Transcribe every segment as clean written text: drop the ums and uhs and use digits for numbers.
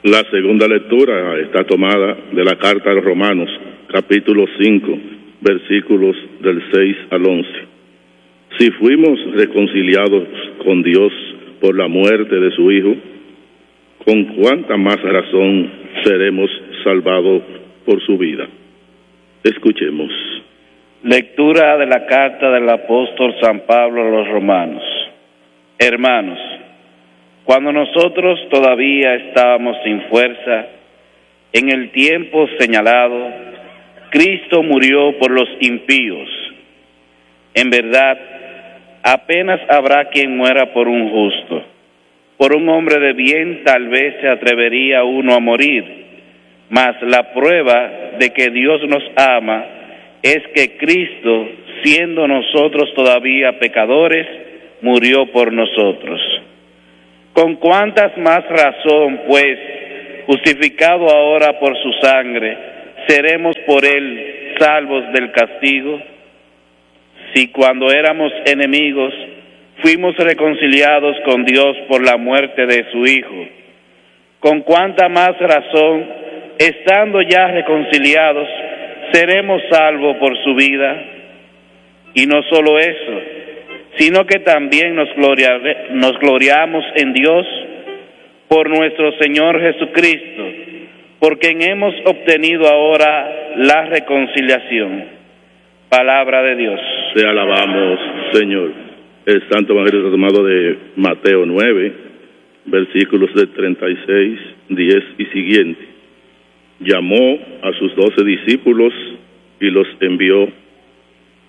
La segunda lectura está tomada de la carta a los Romanos, capítulo 5, versículos del 6 al 11. Si fuimos reconciliados con Dios por la muerte de su Hijo, ¿con cuánta más razón seremos salvados por su vida? Escuchemos. Lectura de la carta del apóstol San Pablo a los Romanos. Hermanos, cuando nosotros todavía estábamos sin fuerza, en el tiempo señalado, Cristo murió por los impíos. En verdad, apenas habrá quien muera por un justo. Por un hombre de bien tal vez se atrevería uno a morir, mas la prueba de que Dios nos ama es que Cristo, siendo nosotros todavía pecadores, murió por nosotros. ¿Con cuántas más razón, pues, justificado ahora por su sangre, seremos por él salvos del castigo? Si cuando éramos enemigos fuimos reconciliados con Dios por la muerte de su Hijo, ¿con cuánta más razón, estando ya reconciliados, seremos salvos por su vida? Y no solo eso, sino que también nos gloriamos en Dios por nuestro Señor Jesucristo, por quien hemos obtenido ahora la reconciliación. Palabra de Dios. Te alabamos, Señor. El Santo Evangelio está tomado de Mateo 9, versículos de 36, 10 y siguiente. Llamó a sus 12 discípulos y los envió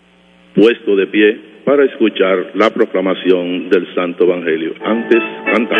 puesto de pie para escuchar la proclamación del Santo Evangelio. Antes cantamos.